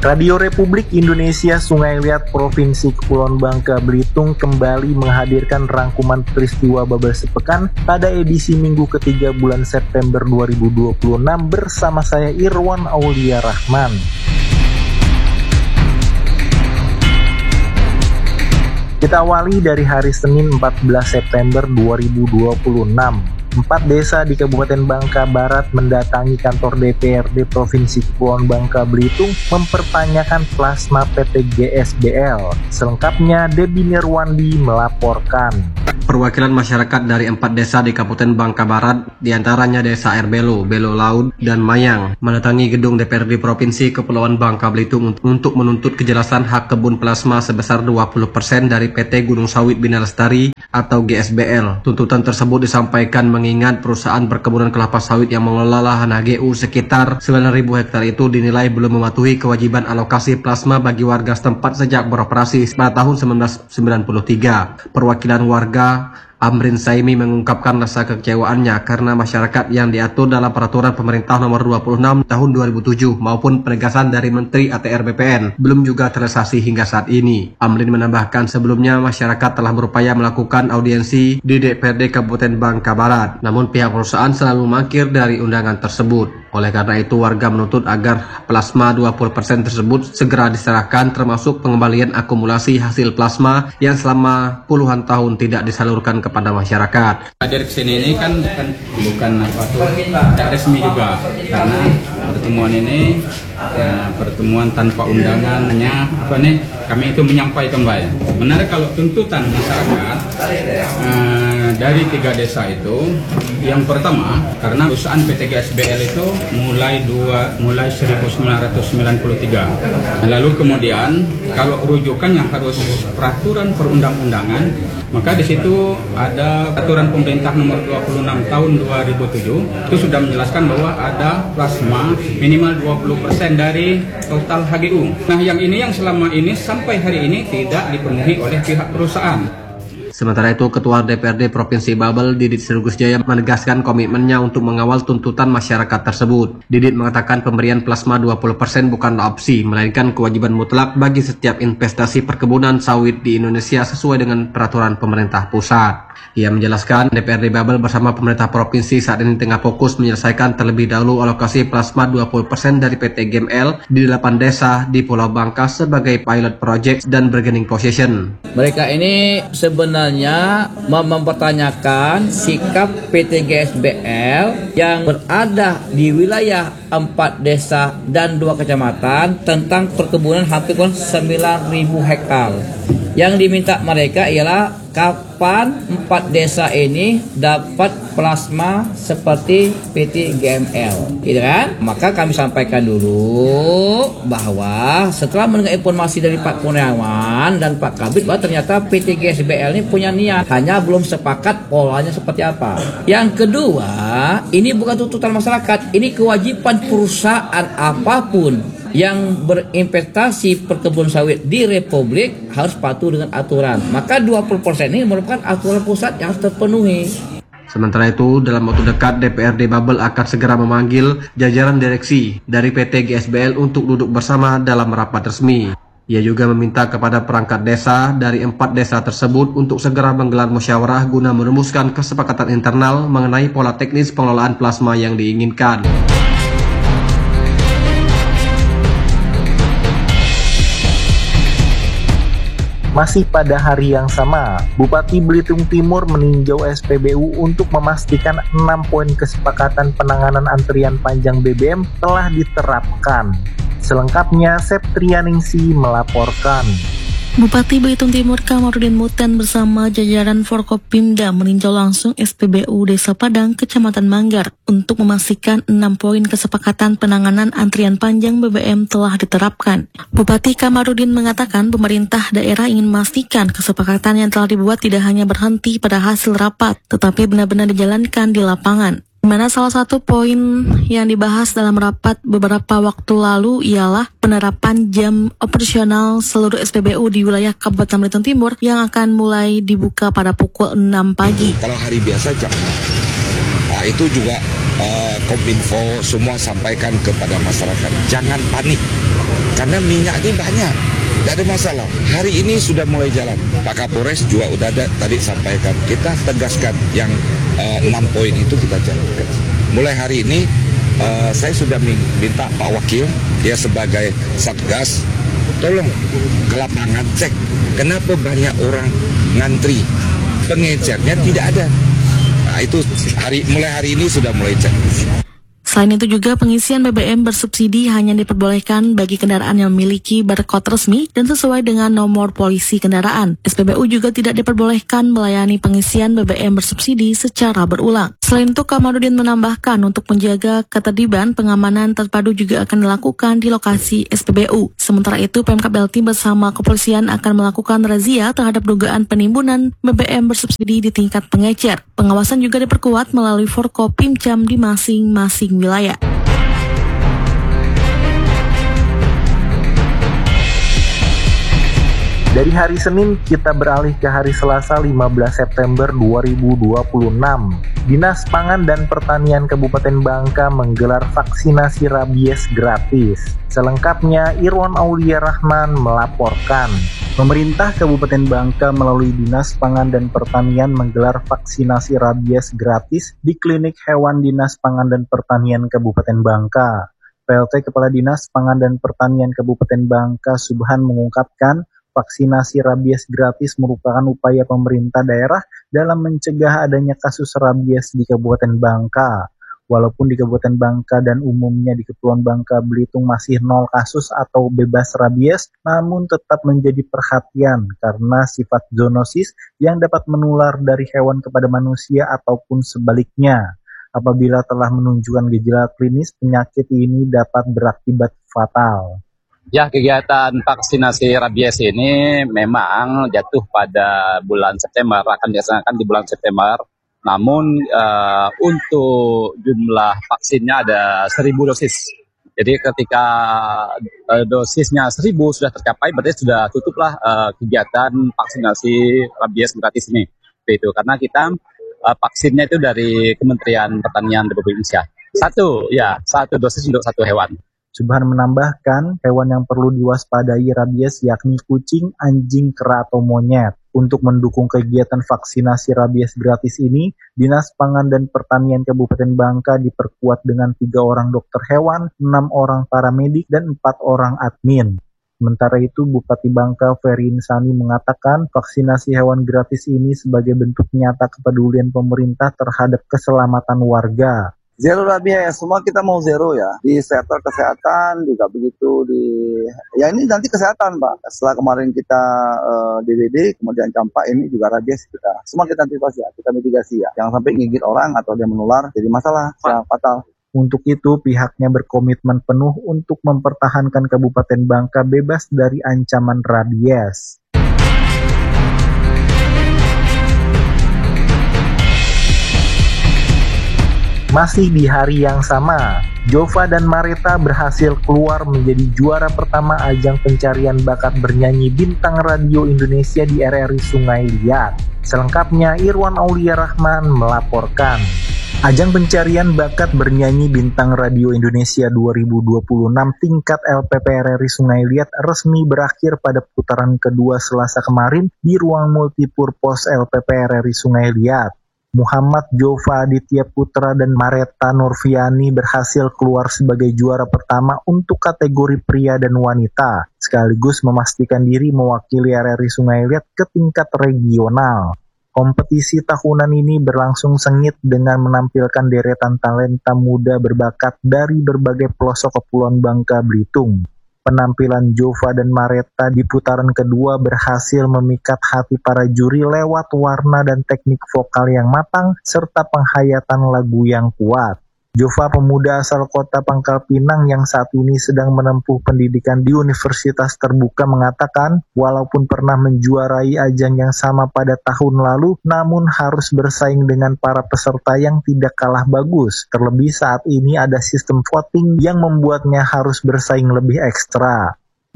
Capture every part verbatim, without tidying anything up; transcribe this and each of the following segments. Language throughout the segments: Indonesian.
Radio Republik Indonesia Sungai Liat Provinsi Kepulauan Bangka Belitung kembali menghadirkan rangkuman peristiwa Babel Sepekan pada edisi minggu ketiga bulan September dua ribu dua puluh enam bersama saya Irwan Aulia Rahman. Kita awali dari hari Senin empat belas September dua ribu dua puluh enam. Empat desa di Kabupaten Bangka Barat mendatangi kantor D P R D Provinsi Kepulauan Bangka Belitung mempertanyakan plasma P T G S B L. Selengkapnya Debbie Nirwandi melaporkan. Perwakilan masyarakat dari empat desa di Kabupaten Bangka Barat, diantaranya Desa Air Belo, Belo Laut, dan Mayang, mendatangi gedung D P R D Provinsi Kepulauan Bangka Belitung untuk menuntut kejelasan hak kebun plasma sebesar dua puluh persen dari P T Gunung Sawit Bina Lestari atau G S B L. Tuntutan tersebut disampaikan mengingat perusahaan perkebunan kelapa sawit yang mengelola lahan H G U sekitar sembilan ribu hektar itu dinilai belum mematuhi kewajiban alokasi plasma bagi warga setempat sejak beroperasi pada tahun seribu sembilan ratus sembilan puluh tiga. Perwakilan warga Amrin Saimi mengungkapkan rasa kekecewaannya karena masyarakat yang diatur dalam peraturan pemerintah nomor dua puluh enam tahun dua ribu tujuh maupun penegasan dari Menteri A T R B P N belum juga terrealisasi hingga saat ini. Amrin menambahkan sebelumnya masyarakat telah berupaya melakukan audiensi di D P R D Kabupaten Bangka Barat, namun pihak perusahaan selalu mangkir dari undangan tersebut. Oleh karena itu warga menuntut agar plasma dua puluh persen tersebut segera diserahkan, termasuk pengembalian akumulasi hasil plasma yang selama puluhan tahun tidak disalurkan kepada masyarakat. Hadir ke sini ini kan bukan, bukan apa tuh tidak resmi juga, karena pertemuan ini ya, pertemuan tanpa undangan, hanya apa nih kami itu menyampaikan baik. Sebenarnya kalau tuntutan masyarakat eh, dari tiga desa itu, yang pertama karena perusahaan P T G S B L itu mulai dua mulai seribu sembilan ratus sembilan puluh tiga. Lalu kemudian kalau rujukan yang harus peraturan perundang-undangan, maka di situ ada peraturan pemerintah nomor dua puluh enam tahun dua ribu tujuh itu sudah menjelaskan bahwa ada plasma minimal dua puluh persen dari total H G U. Nah, yang ini yang selama ini sampai hari ini tidak dipenuhi oleh pihak perusahaan. Sementara itu, Ketua D P R D Provinsi Babel, Didit Sirgus Jaya, menegaskan komitmennya untuk mengawal tuntutan masyarakat tersebut. Didit mengatakan pemberian plasma dua puluh persen bukanlah opsi, melainkan kewajiban mutlak bagi setiap investasi perkebunan sawit di Indonesia sesuai dengan peraturan pemerintah pusat. Ia menjelaskan D P R D Babel bersama pemerintah provinsi saat ini tengah fokus menyelesaikan terlebih dahulu alokasi plasma dua puluh persen dari P T G M L di delapan desa di Pulau Bangka sebagai pilot project dan bargaining position. Mereka ini sebenarnya mempertanyakan sikap P T G S B L yang berada di wilayah empat desa dan dua kecamatan tentang perkebunan hampir sembilan ribu hektar. Yang diminta mereka ialah kapan empat desa ini dapat plasma seperti P T G M L, gitu kan? Maka kami sampaikan dulu bahwa setelah mendengar informasi dari Pak Kurniawan dan Pak Kabid bahwa ternyata P T G S B L ini punya niat, hanya belum sepakat polanya seperti apa. Yang kedua, ini bukan tuntutan masyarakat, ini kewajiban perusahaan apapun yang berinvestasi perkebunan sawit di Republik harus patuh dengan aturan. Maka dua puluh persen ini merupakan aturan pusat yang harus terpenuhi. Sementara itu, dalam waktu dekat D P R D Babel akan segera memanggil jajaran direksi dari P T G S B L untuk duduk bersama dalam rapat resmi. Ia juga meminta kepada perangkat desa dari empat desa tersebut untuk segera menggelar musyawarah guna merumuskan kesepakatan internal mengenai pola teknis pengelolaan plasma yang diinginkan. Masih pada hari yang sama, Bupati Belitung Timur meninjau S P B U untuk memastikan enam poin kesepakatan penanganan antrian panjang B B M telah diterapkan. Selengkapnya, Septrianingsi melaporkan. Bupati Belitung Timur Kamarudin Mutan bersama jajaran Forkopimda meninjau langsung S P B U Desa Padang, Kecamatan Manggar untuk memastikan enam poin kesepakatan penanganan antrian panjang B B M telah diterapkan. Bupati Kamarudin mengatakan pemerintah daerah ingin memastikan kesepakatan yang telah dibuat tidak hanya berhenti pada hasil rapat, tetapi benar-benar dijalankan di lapangan. Dimana salah satu poin yang dibahas dalam rapat beberapa waktu lalu ialah penerapan jam operasional seluruh S P B U di wilayah Kabupaten Belitung Timur yang akan mulai dibuka pada pukul enam pagi. Kalau hari biasa jam enam. Nah, itu juga uh, Kominfo semua sampaikan kepada masyarakat, jangan panik, karena minyak ini banyak, tidak ada masalah. Hari ini sudah mulai jalan. Pak Kapolres juga udah ada tadi sampaikan, kita tegaskan yang uh, enam poin itu kita jalankan. Mulai hari ini uh, saya sudah minta Pak Wakil, dia sebagai Satgas, tolong ke lapangan cek kenapa banyak orang ngantri, pengecernya tidak ada. Nah itu hari mulai hari ini sudah mulai cek. Selain itu juga pengisian B B M bersubsidi hanya diperbolehkan bagi kendaraan yang memiliki barcode resmi dan sesuai dengan nomor polisi kendaraan. S P B U juga tidak diperbolehkan melayani pengisian B B M bersubsidi secara berulang. Selain itu, Kamarudin menambahkan untuk menjaga ketertiban, pengamanan terpadu juga akan dilakukan di lokasi S P B U. Sementara itu, Pemkab Kaltim bersama kepolisian akan melakukan razia terhadap dugaan penimbunan B B M bersubsidi di tingkat pengecer. Pengawasan juga diperkuat melalui Forkopimcam di masing-masing wilayah. Dari hari Senin kita beralih ke hari Selasa lima belas September dua ribu dua puluh enam. Dinas Pangan dan Pertanian Kabupaten Bangka menggelar vaksinasi rabies gratis. Selengkapnya Irwan Aulia Rahman melaporkan. Pemerintah Kabupaten Bangka melalui Dinas Pangan dan Pertanian menggelar vaksinasi rabies gratis di Klinik Hewan Dinas Pangan dan Pertanian Kabupaten Bangka. P L T Kepala Dinas Pangan dan Pertanian Kabupaten Bangka Subhan mengungkapkan, vaksinasi rabies gratis merupakan upaya pemerintah daerah dalam mencegah adanya kasus rabies di Kabupaten Bangka. Walaupun di Kabupaten Bangka dan umumnya di Kepulauan Bangka Belitung masih nol kasus atau bebas rabies, namun tetap menjadi perhatian karena sifat zoonosis yang dapat menular dari hewan kepada manusia ataupun sebaliknya. Apabila telah menunjukkan gejala klinis, penyakit ini dapat berakibat fatal. Ya, kegiatan vaksinasi rabies ini memang jatuh pada bulan September, akan dilaksanakan di bulan September. Namun uh, untuk jumlah vaksinnya ada seribu dosis. Jadi ketika uh, dosisnya seribu sudah tercapai, berarti sudah tutuplah uh, kegiatan vaksinasi rabies gratis ini. Begitu, karena kita uh, vaksinnya itu dari Kementerian Pertanian Republik Indonesia. Satu, ya, satu dosis untuk satu hewan. Subhan menambahkan, hewan yang perlu diwaspadai rabies yakni kucing, anjing, kera, atau monyet. Untuk mendukung kegiatan vaksinasi rabies gratis ini, Dinas Pangan dan Pertanian Kabupaten Bangka diperkuat dengan tiga orang dokter hewan, enam orang paramedik, dan empat orang admin. Sementara itu, Bupati Bangka Ferry Insani mengatakan vaksinasi hewan gratis ini sebagai bentuk nyata kepedulian pemerintah terhadap keselamatan warga. Zero rabies, semua kita mau zero ya. Di sektor kesehatan juga begitu. Di ya ini nanti kesehatan Pak. Setelah kemarin kita uh, D W D, kemudian campak ini juga rabies kita. Semua kita antisipasi ya, kita mitigasi ya. Jangan sampai gigit orang atau dia menular jadi masalah yang fatal. Untuk itu, pihaknya berkomitmen penuh untuk mempertahankan Kabupaten Bangka bebas dari ancaman rabies. Masih di hari yang sama, Jova dan Mareta berhasil keluar menjadi juara pertama ajang pencarian bakat bernyanyi bintang radio Indonesia di R R I Sungai Liat. Selengkapnya Irwan Aulia Rahman melaporkan. Ajang pencarian bakat bernyanyi bintang radio Indonesia dua ribu dua puluh enam tingkat L P P R R I Sungai Liat resmi berakhir pada putaran kedua Selasa kemarin di ruang multipurpose L P P R R I Sungai Liat. Muhammad Jova Aditya Putra dan Mareta Nurfiani berhasil keluar sebagai juara pertama untuk kategori pria dan wanita, sekaligus memastikan diri mewakili R R I Sungai Liat ke tingkat regional. Kompetisi tahunan ini berlangsung sengit dengan menampilkan deretan talenta muda berbakat dari berbagai pelosok Kepulauan Bangka Belitung. Penampilan Jova dan Mareta di putaran kedua berhasil memikat hati para juri lewat warna dan teknik vokal yang matang serta penghayatan lagu yang kuat. Jova, pemuda asal kota Pangkal Pinang yang saat ini sedang menempuh pendidikan di Universitas Terbuka, mengatakan walaupun pernah menjuarai ajang yang sama pada tahun lalu, namun harus bersaing dengan para peserta yang tidak kalah bagus. Terlebih saat ini ada sistem voting yang membuatnya harus bersaing lebih ekstra.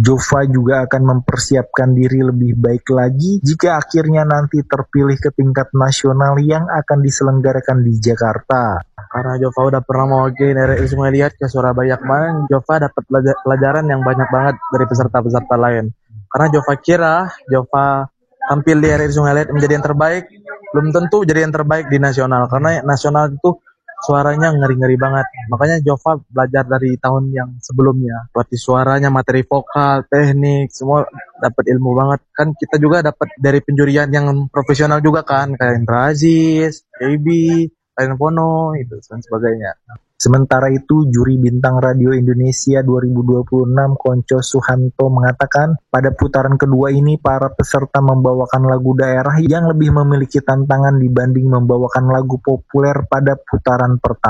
Jova juga akan mempersiapkan diri lebih baik lagi jika akhirnya nanti terpilih ke tingkat nasional yang akan diselenggarakan di Jakarta. Karena Jova udah pernah mewakili R R I Sungai Liat ke Surabaya kemarin, Jova dapat pelajaran yang banyak banget dari peserta-peserta lain. Karena Jova kira Jova tampil di R R I Sungai Liat menjadi yang terbaik, belum tentu jadi yang terbaik di nasional. Karena nasional itu suaranya ngeri-ngeri banget. Makanya Jova belajar dari tahun yang sebelumnya. Berarti suaranya, materi vokal, teknik, semua dapat ilmu banget. Kan kita juga dapat dari penjurian yang profesional juga kan. Kayak Indra Aziz, A B, Kain Pono, itu dan sebagainya. Sementara itu, juri bintang Radio Indonesia dua ribu dua puluh enam Konco Suhanto mengatakan pada putaran kedua ini para peserta membawakan lagu daerah yang lebih memiliki tantangan dibanding membawakan lagu populer pada putaran pertama.